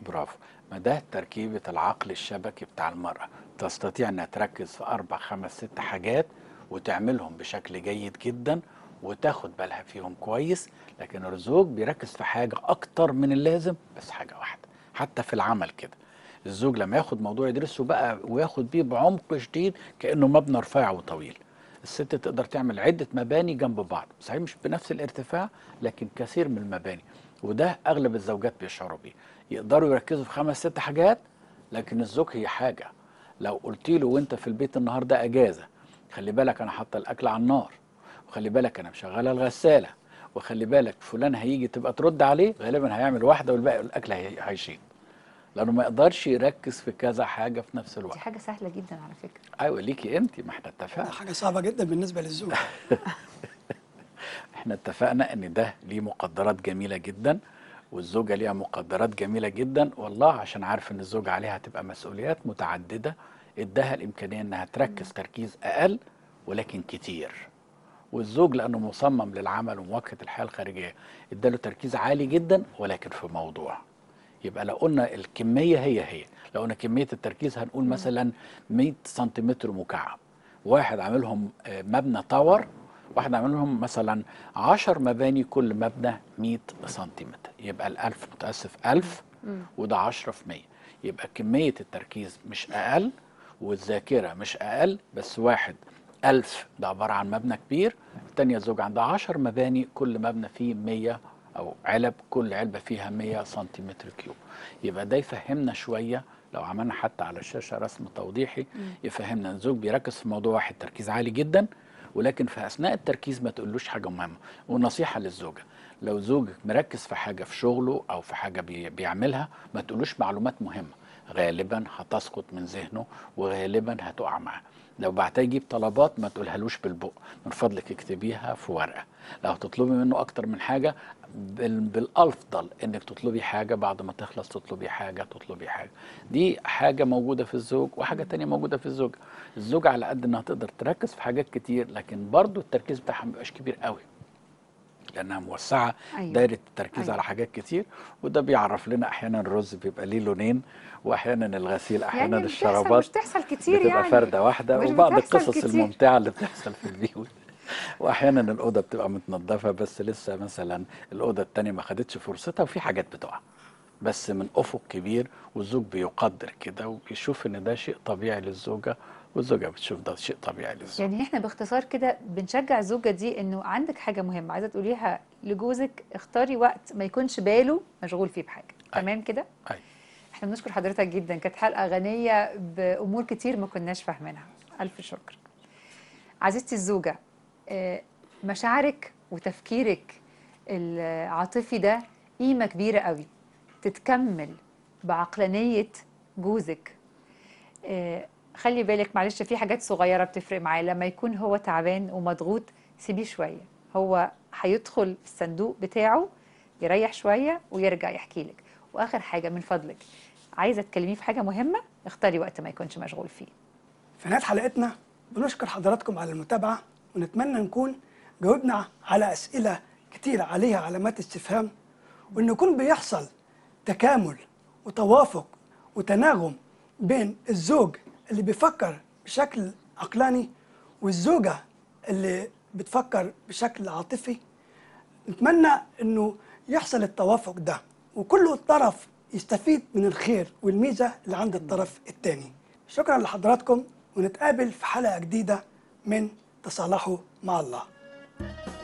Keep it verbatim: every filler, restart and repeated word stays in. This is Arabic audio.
برافو. ما ده تركيبة العقل الشبكي بتاع المرأة، تستطيع انها تركز في اربع خمس ست حاجات وتعملهم بشكل جيد جدا وتاخد بالها فيهم كويس. لكن الزوج بيركز في حاجة اكتر من اللازم، بس حاجة واحدة. حتى في العمل كده، الزوج لما ياخد موضوع يدرسه بقى وياخد بيه بعمق شديد كأنه مبنى رفيع وطويل. الست تقدر تعمل عدة مباني جنب بعض، صحيح مش بنفس الارتفاع لكن كثير من المباني، وده اغلب الزوجات بيشعروا بيه. يقدروا يركزوا في خمس ست حاجات، لكن الزوج هي حاجة. لو قلت له وانت في البيت النهارده اجازة، خلي بالك انا حاطه الاكل على النار، وخلي بالك انا مشغله الغسالة، وخلي بالك فلان هيجي تبقى ترد عليه، غالبا هيعمل واحدة والباقي الاكل هي- هيشيط، لانه ما يقدرش يركز في كذا حاجة في نفس دي الوقت. حاجة سهلة جدا على فكرة. ايوه ليكي انت، ما احنا ده اتفقنا. حاجة صعبة جدا بالنسبة للزوج. احنا اتفقنا ان ده ليه مقدرات جميلة جدا، والزوجة ليها مقدرات جميلة جدا، والله عشان عارف ان الزوجة عليها تبقى مسؤوليات متعددة اداها الامكانية انها تركز تركيز اقل ولكن كتير. والزوج لانه مصمم للعمل ومواجهة الحياة الخارجية اداله تركيز عالي جدا ولكن في موضوع. يبقى لو قلنا الكمية هي هي، لو قلنا كمية التركيز هنقول مثلا مية سنتيمتر مكعب، واحد عاملهم آه، مبنى تاور، واحد عاملهم مثلا عشر مباني كل مبنى مية سنتيمتر، يبقى الألف متأسف ألف وده عشرة في مية. يبقى كمية التركيز مش أقل والذاكرة مش أقل، بس واحد ألف ده عبارة عن مبنى كبير، التانية زوج عندها عشر مباني كل مبنى فيه مية، أو علب كل علبة فيها مية سنتيمتر كيوب. يبقى ده يفهمنا شوية، لو عملنا حتى على الشاشة رسم توضيحي يفهمنا ان الزوج بيركز في موضوع واحد تركيز عالي جدا، ولكن في أثناء التركيز ما تقولوش حاجة مهمة. ونصيحة للزوجة، لو زوجك مركز في حاجة في شغله أو في حاجة بي بيعملها ما تقولوش معلومات مهمة، غالبا هتسقط من ذهنه وغالبا هتقع معاه. لو بعتها يجيب طلبات ما تقولهالوش بالبق، من فضلك اكتبيها في ورقة. لو تطلبي منه أكتر من حاجة بال- بالافضل انك تطلبي حاجه بعد ما تخلص تطلبي حاجه تطلبي حاجه. دي حاجه موجوده في الزوج وحاجه تانية موجوده في الزوج. الزوج على قد انها تقدر تركز في حاجات كتير، لكن برضو التركيز بتاعها ما بيبقاش كبير قوي لانها موسعه ايوه دايره التركيز ايوه. على حاجات كتير. وده بيعرف لنا احيانا الرز بيبقى ليه لونين، واحيانا الغسيل، احيانا يعني بتحصل الشرابات مش تحصل كتير بتبقى يعني، فرده واحده، مش وبعض بتحصل القصص كتير. الممتعه اللي بتحصل في البيوت. واحيانا الاوضه بتبقى متنظفه بس لسه مثلا الاوضه التانيه ما خدتش فرصتها وفي حاجات بتقع، بس من افق كبير. والزوج بيقدر كده وبيشوف ان ده شيء طبيعي للزوجه، والزوجه بتشوف ده شيء طبيعي للزوج. يعني احنا باختصار كده بنشجع الزوجة دي انه عندك حاجة مهمة عايزة تقوليها لجوزك، اختاري وقت ما يكونش باله مشغول فيه بحاجة. اي تمام كده؟ اي. احنا بنشكر حضرتك جدا، كانت حلقة غنية بأمور كتير ما كناش فاهمينها. ألف شكر. عزيزتي الزوجة، آه، مشاعرك وتفكيرك العاطفي ده قيمة كبيرة قوي، تتكمل بعقلانية جوزك. آه، خلي بالك معلش في حاجات صغيرة بتفرق معاه، لما يكون هو تعبان ومضغوط سيبيه شوية، هو هيدخل في الصندوق بتاعه يريح شوية ويرجع يحكي لك. وآخر حاجة من فضلك، عايزة تكلميه في حاجة مهمة، اختاري وقت ما يكونش مشغول فيه. في نهاية حلقتنا بنشكر حضراتكم على المتابعة، ونتمنى نكون جاوبنا على أسئلة كتير عليها علامات استفهام، وإن يكون بيحصل تكامل وتوافق وتناغم بين الزوج اللي بيفكر بشكل عقلاني والزوجة اللي بتفكر بشكل عاطفي. نتمنى إنه يحصل التوافق ده وكل طرف يستفيد من الخير والميزة اللي عند الطرف الثاني. شكرا لحضراتكم، ونتقابل في حلقة جديدة من تصالحوا مع الله.